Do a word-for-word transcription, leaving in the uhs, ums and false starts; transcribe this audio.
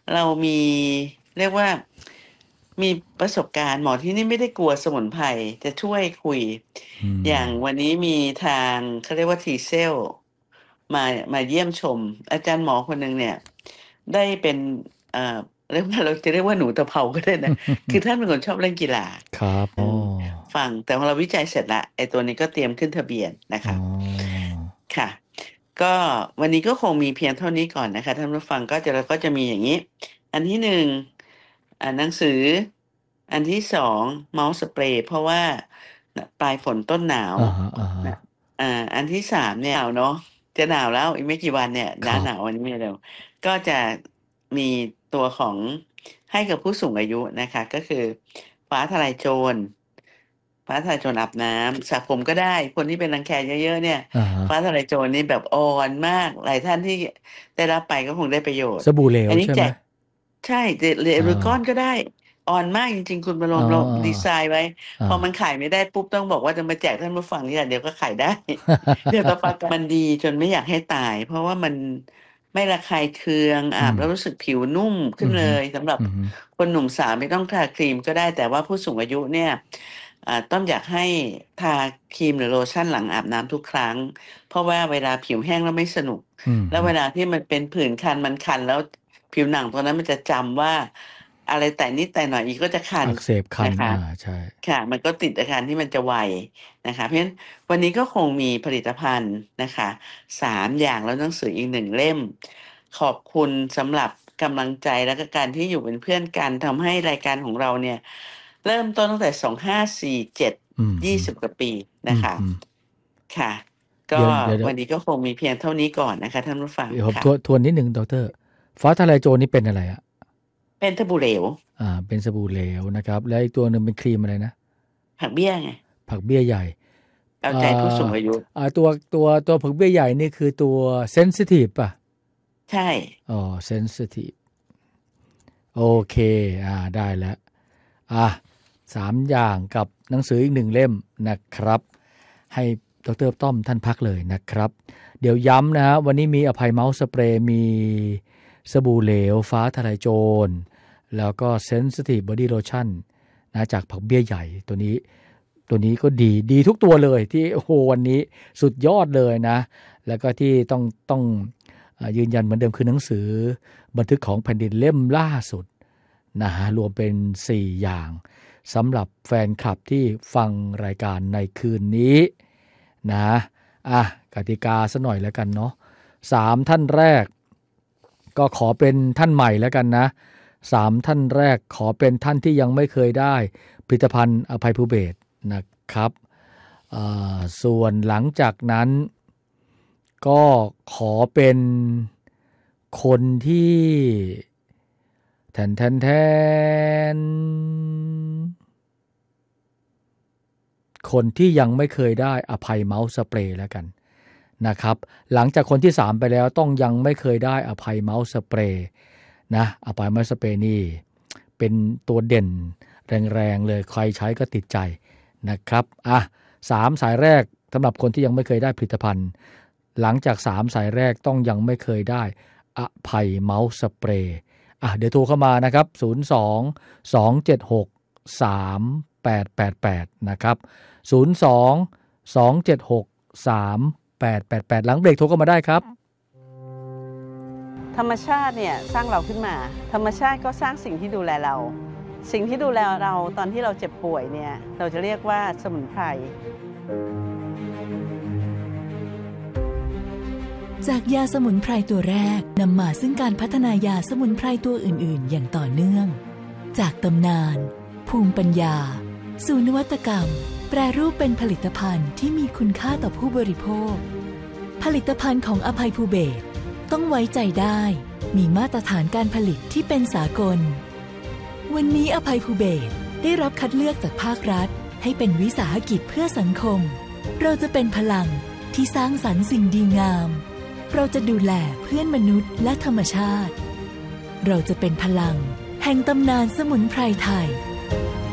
เรามีเรียกว่ามีประสบการณ์หมอที่นี่ไม่ได้กลัวสมุนไพรจะช่วยคุยอย่างวันนี้มีทางเขาเรียกว่า T-Cell มามาเยี่ยมชมอาจารย์หมอคนหนึ่งเนี่ยได้เป็นเอ่อเรียกว่าเราจะเรียกว่าหนูตะเภาก็ได้นะ คือท่านเป็นคนชอบเล่นกีฬาครับอือ๋อมฟังแต่พอเราวิจัยเสร็จแล้วไอ้ตัวนี้ก็เตรียมขึ้นทะเบียนนะอ๋อคะค่ะ ก็วันนี้ก็คงมีเพียงเท่านี้ก่อนนะคะท่านผู้ฟังก็จะเราก็จะมีอย่างนี้ อันที่หนึ่งอ่าหนังสือ อันที่สองเมาส์สเปรย์เพราะว่าปลายฝนต้นหนาวอ่าฮะอ่าฮะนะอ่าอันที่สามเนี่ยหนาวเนาะจะหนาวแล้วอีกไม่กี่วันเนี่ยหคน้ารับหนาวอันนี้ไม่เร็วก็จะมีตัวของให้กับผู้สูงอายุนะคะ ก็คือฟ้าทลายโจรฟ้าทลายโจรอาบน้ำสระผมก็ได้ คนที่เป็นรังแคเยอะๆเนี่ยอ่าฮะฟ้าทลายโจรนี่แบบอ่อนมาก หลายท่านที่ได้รับไปก็คงได้ประโยชสน์บู่เหลวอันนี้ใช่ไหมแจก ใช่จะเหลวอ่หรือก้อนาก็ได้ อ่อนมากจริงๆ คุณบรอ๋อมเราดีไซน์ไว้อ่าพอมันขายไม่ได้ปุ๊บต้องบอกว่าจะมาแจกท่านผู้ฟังนี่แหละเดี๋ยวก็ขายได้ เดี๋ยวต่อไปมันดีจนไม่อยากให้ตาย เพราะว่ามันไม่ระคายเคืองอือาบมแล้วรู้สึกผิวนุ่มขึ้อือฮึนเลยสำหรับอือฮึคนหนุ่มสาวไม่ต้องทาครีมก็ได้ แต่ว่าผู้สูงอายุเนี่ยอ่าต้องอยากให้ทาครีมหรือโลชั่นหลังอาบน้ำทุกครั้ง เพราะว่าเวลาผิวแห้งแล้วไม่สนุกอืมแล้วเวลาที่มันเป็นผื่นคันมันคันแล้วผิวหนังตรงนั้นมันจะจำว่าอะไรแตะนิดแตะหน่อยอีกก็จะคันอักเสบคันนะคะอ่า ใช่ค่ะ มันก็ติดอาการที่มันจะไวนะคะ เพราะฉะนั้นวันนี้ก็คงมีผลิตภัณฑ์นะคะสามอย่างแล้วหนังสืออีกหนึ่งเล่ม ขอบคุณสำหรับกำลังใจและก็การที่อยู่เป็นเพื่อนกันทำให้รายการของเราเนี่ยเริ่มต้นตั้งแต่สองห้าสี่เจ็ดอืมยี่สิบกว่าปีอืนะมคะอืมค่ะ ก็เดี๋ยวเดี๋ยวเดี๋ยววันนี้ก็คงมีเพียงเท่านี้ก่อนนะคะท่านผู้ฟังเดี๋ยวผมค่ะทวนทวนนิดหนึ่งดรฟ้าทลายโจรนี่เป็นอะไรอ่ะเป็นสบู่เหลวอ่า เป็นสบู่เหลวนะครับ แล้วอีกตัวหนึ่งเป็นครีมอะไรนะผักเบี้ยไงผักเบี้ยใหญ่เอาอ่าใจผู้สูงอายุอ่าตัวตัวตัวผักเบี้ยใหญ่นี่คือตัวเซนซิทีฟป่ะใช่อ๋อเซนซิทีฟโอเคอ่าได้แล้วอ่ะสามอย่างกับหนังสืออีกหนึ่งเล่มนะครับให้ดร.ต้อมท่านพักเลยนะครับเดี๋ยวย้ำนะฮะวันนี้มีอภัยเมาส์สเปรย์มีสบู่เหลวฟ้าทลายโจรแล้วก็เซนซิทีฟบอดี้โลชั่นนะจากผักเบี้ยใหญ่ตัวนี้ตัวนี้ก็ดีดีทุกตัวเลยที่โอ้โหวันนี้สุดยอดเลยนะแล้วก็ที่ต้องต้องยืนยันเหมือนเดิมคือหนังสือบันทึกของแผ่นดินเล่มล่าสุดนะฮะรวมเป็นสี่อย่างสำหรับแฟนคลับที่ฟังรายการในคืนนี้นะอ่ะกติกาซะหน่อยแล้วกันเนาะสามท่านแรกก็ขอเป็นท่านใหม่แล้วกันนะสามท่านแรกขอเป็นท่านที่ยังไม่เคยได้ผลิตภัณฑ์อภัยภูเบศรนะครับส่วนหลังจากนั้นก็ขอเป็นคนที่แทนแทนแทนคนที่ยังไม่เคยได้อภัยเมาส์สเปรย์แล้วกันนะครับหลังจากคนที่สามไปแล้วต้องยังไม่เคยได้อภัยเมาส์สเปรย์นะอภัยเมาส์สเปรย์นี่เป็นตัวเด่นแรงๆเลยใครใช้ก็ติดใจนะครับอ่ะสามสายแรกสำหรับคนที่ยังไม่เคยได้ผลิตภัณฑ์หลังจากสามสายแรกต้องยังไม่เคยได้อภัยเมาส์สเปรย์อ่ะเดี๋ยวโทรเข้ามานะครับศูนย์ สอง สอง เจ็ด หก สาม แปด แปด แปดนะครับศูนย์ สอง สอง เจ็ด หก สาม แปด แปด แปดหลังเบรกโทรเข้ามาได้ครับธรรมชาติเนี่ยสร้างเราขึ้นมาธรรมชาติก็สร้างสิ่งที่ดูแลเราสิ่งที่ดูแลเราตอนที่เราเจ็บป่วยเนี่ยเราจะเรียกว่าสมุนไพรจากยาสมุนไพรตัวแรกนำมาซึ่งการพัฒนายาสมุนไพรตัวอื่นๆอย่างต่อเนื่องจากตำนานภูมิปัญญาสู่นวัตกรรมแปรรูปเป็นผลิตภัณฑ์ที่มีคุณค่าต่อผู้บริโภคผลิตภัณฑ์ของอภัยภูเบศรต้องไว้ใจได้มีมาตรฐานการผลิตที่เป็นสากลวันนี้อภัยภูเบศรได้รับคัดเลือกจากภาครัฐให้เป็นวิสาหกิจเพื่อสังคมเราจะเป็นพลังที่สร้างสรรค์สิ่งดีงามเราจะดูแลเพื่อนมนุษย์และธรรมชาติเราจะเป็นพลังแห่งตำนานสมุนไพรไทย